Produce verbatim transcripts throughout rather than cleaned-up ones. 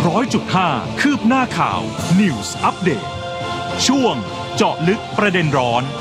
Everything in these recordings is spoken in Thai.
ร้อยจุดห้า คืบหน้าข่าว News Update ช่วงเจาะลึกประเด็นร้อน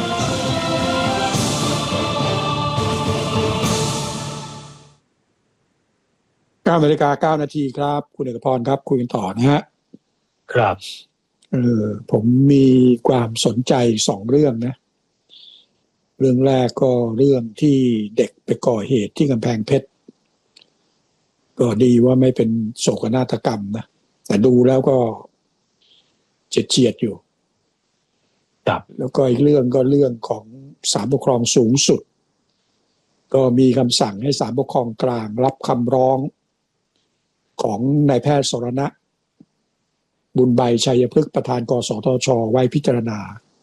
เก้านาฬิกาเก้านาทีครับคุณเอกพรครับคุยกันต่อนะฮะครับเออผมมีความสนใจสองเรื่องนะเรื่องแรกก็เรื่องที่เด็กไปก่อเหตุที่กำแพงเพชรก็ดีว่าไม่เป็นโศกนาฏกรรมนะแต่ดูแล้วก็เฉียดๆอยู่ครับแล้วก็อีกเรื่องก็เรื่องของศาลปกครองสูงสุดก็มีคำสั่งให้ศาลปกครองกลางรับคำร้องของนายแพทย์สรณะบุญใบชัยพฤกษ์ประธานกสทช.ไว้พิจารณา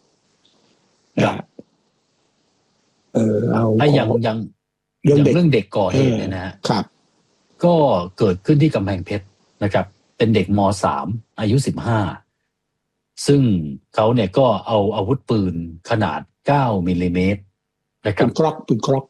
เออเอาถ้าอย่างอย่างเรื่องเด็กเรื่องเด็กก่อเหตุเนี่ยนะครับก็เกิดขึ้นที่กำแพงเพชรนะครับเป็นเด็กม.สาม อายุสิบห้าซึ่งเขาเนี่ยก็เอาอาวุธปืนขนาดเก้ามิลลิเมตรนะครับปืนกล็อกปืนกล็อก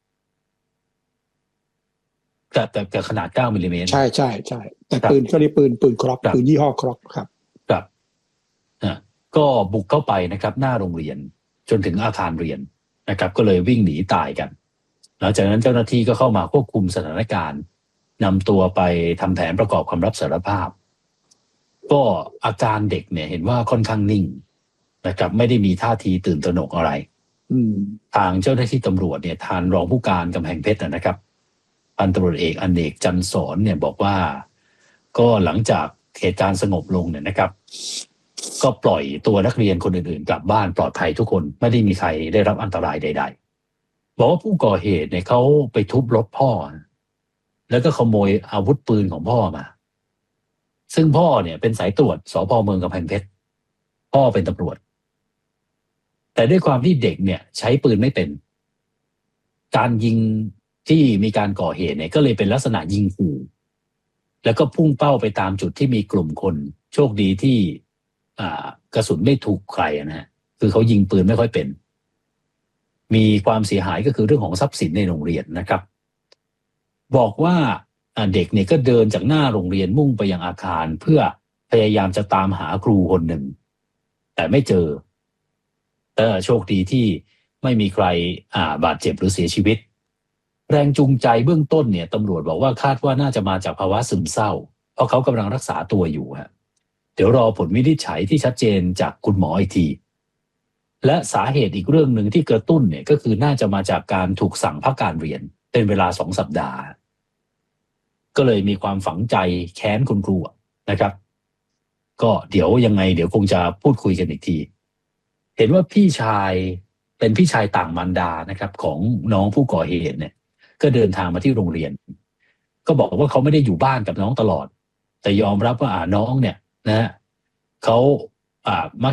แต่แต่แต่ขนาดเก้ามิลลิเมตรใช่ใช่ใช่แต่ปืนก็เรียกปืนปืนกล็อกปืนยี่ห้อกล็อกครับครับอ่าก็บุกเข้าไปนะครับหน้าโรงเรียนจนถึงอาคารเรียนนะครับก็เลยวิ่งหนีตายกันหลังจากนั้นเจ้าหน้าที่ก็เข้ามาควบคุมสถานการณ์นำตัวไปทำแผนประกอบคำรับสารภาพก็อาการเด็กเนี่ยเห็นว่าค่อนข้างนิ่งนะครับไม่ได้มีท่าทีตื่นตระหนกอะไรทางเจ้าหน้าที่ตำรวจเนี่ยทานรองผู้การกำแพงเพชรนะครับพันตำรวจเอกอเนกจันทร์สอนเนี่ยบอกว่าก็หลังจากเหตุการณ์สงบลงเนี่ยนะครับก็ปล่อยตัวนักเรียนคนอื่นๆกลับบ้านปลอดภัยทุกคนไม่ได้มีใครได้รับอันตรายใดๆบอกว่าผู้ก่อเหตุเนี่ยเขาไปทุบรถพ่อแล้วก็ขโมยอาวุธปืนของพ่อมาซึ่งพ่อเนี่ยเป็นสายตรวจสภ.เมืองกำแพงเพชรพ่อเป็นตำรวจแต่ด้วยความที่เด็กเนี่ยใช้ปืนไม่เป็นการยิงที่มีการก่อเหตุเนี่ยก็เลยเป็นลักษณะยิงขู่แล้วก็พุ่งเป้าไปตามจุดที่มีกลุ่มคนโชคดีที่อ่ากระสุนไม่ถูกใครนะฮะคือเขายิงปืนไม่ค่อยเป็นมีความเสียหายก็คือเรื่องของทรัพย์สินในโรงเรียนนะครับบอกว่าเด็กเนี่ยก็เดินจากหน้าโรงเรียนมุ่งไปยังอาคารเพื่อพยายามจะตามหาครูคนหนึ่งแต่ไม่เจอแต่โชคดีที่ไม่มีใครอ่าบาดเจ็บหรือเสียชีวิตแรงจูงใจเบื้องต้นเนี่ยตำรวจบอกว่าคาดว่าน่าจะมาจากภาวะซึมเศร้าเพราะเขากำลังรักษาตัวอยู่ฮะเดี๋ยวรอผลวินิจฉัยที่ชัดเจนจากคุณหมออีกทีและสาเหตุอีกเรื่องหนึ่งที่กระตุ้นเนี่ยก็คือน่าจะมาจากการถูกสั่งพักการเรียนเป็นเวลาสองสัปดาห์ก็เลยมีความฝังใจแค้นคุณครูนะครับก็เดี๋ยวยังไงเดี๋ยวคงจะพูดคุยกันอีกทีเห็นว่าพี่ชายเป็นพี่ชายต่างมารดานะครับของน้องผู้ก่อเหตุเนี่ยก็เดินทางมาที่โรงเรียนก็บอกว่าเขาไม่ได้อยู่บ้านกับน้องตลอดแต่ยอมรับว่าอ่าน้องเนี่ยนะฮะเขาอ่ามัก